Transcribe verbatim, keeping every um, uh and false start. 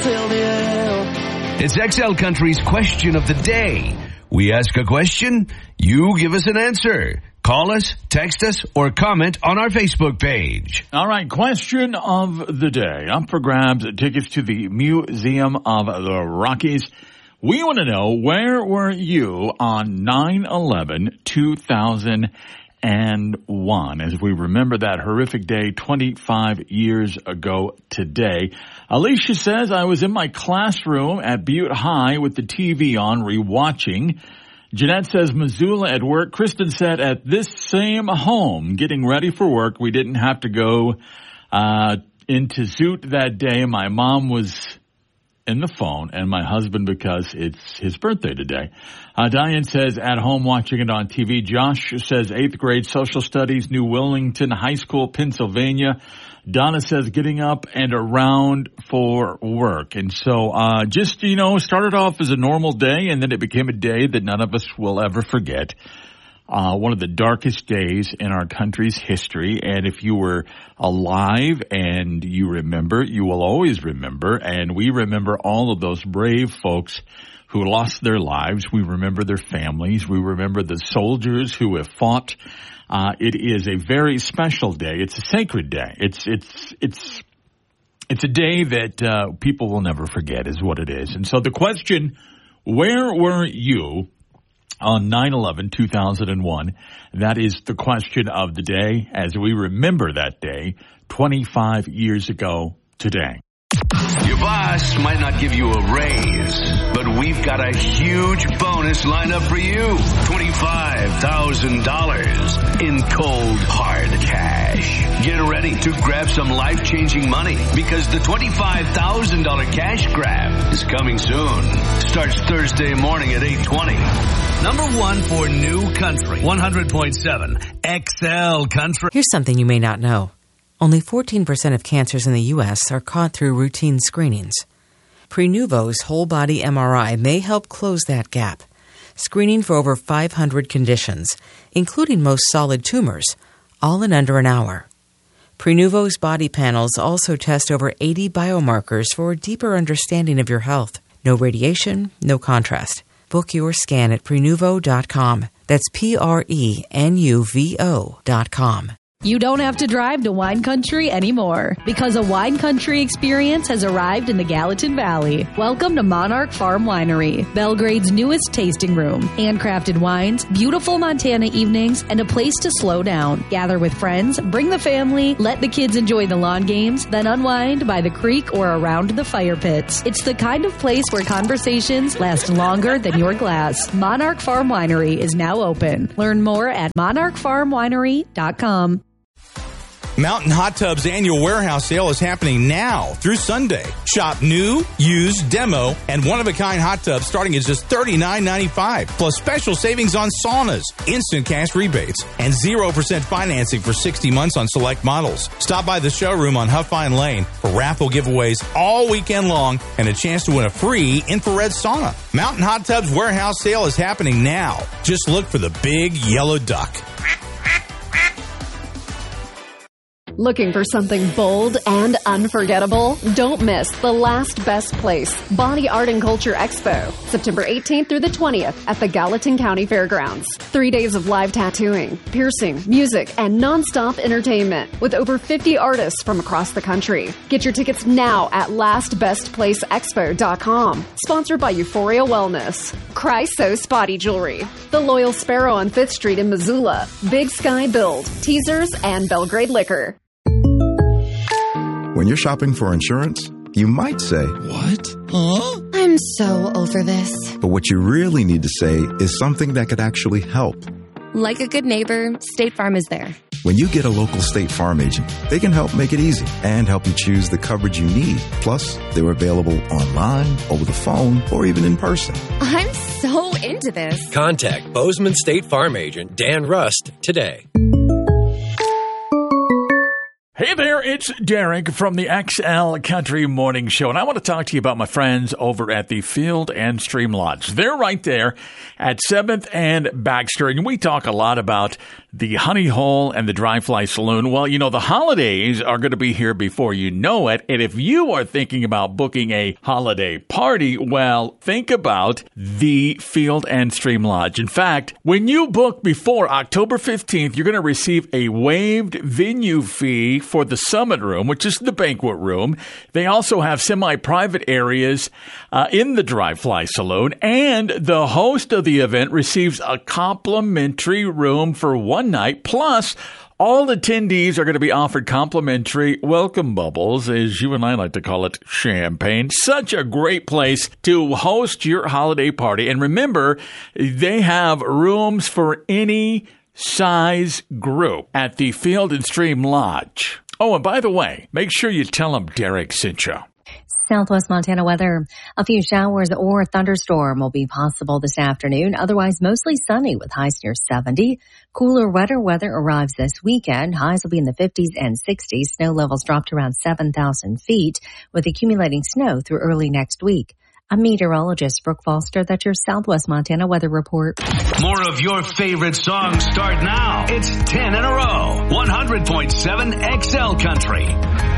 till the end. It's X L Country's question of the day. We ask a question, you give us an answer. Call us, text us, or comment on our Facebook page. All right, question of the day. Up for grabs, tickets to the Museum of the Rockies. We want to know, where were you on nine eleven two thousand one, as we remember that horrific day twenty-five years ago today? Alicia says, I was in my classroom at Butte High with the T V on, rewatching. Jeanette says, Missoula at work. Kristen said, at this same home, getting ready for work. We didn't have to go uh into Zoot that day. My mom was in the phone, and my husband because it's his birthday today. Uh, Diane says, at home watching it on T V. Josh says, eighth grade social studies, New Wellington High School, Pennsylvania. Donna says, getting up and around for work. And so uh just, you know, started off as a normal day, and then it became a day that none of us will ever forget. Uh, one of the darkest days in our country's history. And if you were alive and you remember, you will always remember. And we remember all of those brave folks who lost their lives. We remember their families. We remember the soldiers who have fought. Uh, it is a very special day. It's a sacred day. It's, it's, it's, it's a day that, uh, people will never forget is what it is. And so the question, where were you on nine eleven two thousand one, that is the question of the day as we remember that day twenty-five years ago today. Your boss might not give you a raise, but we've got a huge bonus lined up for you. twenty-five thousand dollars in cold, hard cash. Get ready to grab some life-changing money because the twenty-five thousand dollars cash grab is coming soon. Starts Thursday morning at eight twenty. Number one for New Country, one hundred point seven X L Country. Here's something you may not know. Only fourteen percent of cancers in the U S are caught through routine screenings. Prenuvo's whole-body M R I may help close that gap, screening for over five hundred conditions, including most solid tumors, all in under an hour. Prenuvo's body panels also test over eighty biomarkers for a deeper understanding of your health. No radiation, no contrast. Book your scan at Prenuvo dot com. That's P R E N U V O dot com. You don't have to drive to wine country anymore because a wine country experience has arrived in the Gallatin Valley. Welcome to Monarch Farm Winery, Belgrade's newest tasting room. Handcrafted wines, beautiful Montana evenings, and a place to slow down. Gather with friends, bring the family, let the kids enjoy the lawn games, then unwind by the creek or around the fire pits. It's the kind of place where conversations last longer than your glass. Monarch Farm Winery is now open. Learn more at monarch farm winery dot com. Mountain Hot Tub's annual warehouse sale is happening now through Sunday. Shop new, used, demo, and one-of-a-kind hot tubs starting at just thirty-nine ninety-five, plus special savings on saunas, instant cash rebates, and zero percent financing for sixty months on select models. Stop by the showroom on Huffine Lane for raffle giveaways all weekend long and a chance to win a free infrared sauna. Mountain Hot Tub's warehouse sale is happening now. Just look for the big yellow duck. Looking for something bold and unforgettable? Don't miss the last best place, Body Art and Culture Expo, September eighteenth through the twentieth at the Gallatin County Fairgrounds. Three days of live tattooing, piercing, music, and nonstop entertainment with over fifty artists from across the country. Get your tickets now at last best place expo dot com. Sponsored by Euphoria Wellness, Chrysos Body Jewelry, The Loyal Sparrow on fifth Street in Missoula, Big Sky Build, Teasers, and Belgrade Liquor. When you're shopping for insurance, you might say, "What? Huh? I'm so over this." But what you really need to say is something that could actually help. Like a good neighbor, State Farm is there. When you get a local State Farm agent, they can help make it easy and help you choose the coverage you need. Plus, they're available online, over the phone, or even in person. I'm so into this. Contact Bozeman State Farm agent Dan Rust today. Hey there, it's Derek from the X L Country Morning Show, and I want to talk to you about my friends over at the Field and Stream Lodge. They're right there at seventh and Baxter, and we talk a lot about the Honey Hole and the Dry Fly Saloon. Well, you know, the holidays are going to be here before you know it, and if you are thinking about booking a holiday party, well, think about the Field and Stream Lodge. In fact, when you book before October fifteenth, you're going to receive a waived venue fee for the Summit Room, which is the banquet room. They also have semi-private areas uh, in the Dry Fly Saloon, and the host of the event receives a complimentary room for one night, plus all attendees are going to be offered complimentary welcome bubbles, as you and I like to call it, champagne. Such a great place to host your holiday party. And remember, they have rooms for any size group at the Field and Stream Lodge. Oh, and by the way, make sure you tell them Derek sent you. Southwest Montana weather. A few showers or thunderstorm will be possible this afternoon. Otherwise, mostly sunny with highs near seventy. Cooler, wetter weather arrives this weekend. Highs will be in the fifties and sixties. Snow levels drop to around seven thousand feet with accumulating snow through early next week. I'm meteorologist Brooke Foster. That's your Southwest Montana weather report. More of your favorite songs start now. It's ten in a row. one hundred point seven X L Country.